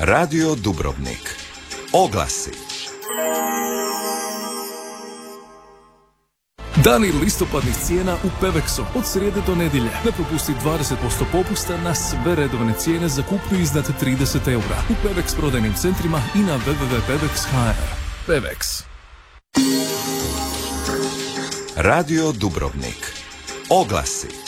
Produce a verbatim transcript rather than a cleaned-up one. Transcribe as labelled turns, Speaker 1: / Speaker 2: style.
Speaker 1: Radio Dubrovnik. Oglasi.
Speaker 2: Dani listopadnih cijena u Pevexu od srijede do nedjelje. Ne propusti dvadeset posto popusta na sve redovne cijene za kupnju iznad trideset eura u Pevex prodajnim centrima i na w w w tačka pevex tačka h r. Pevex.
Speaker 1: Radio Dubrovnik. Oglasi.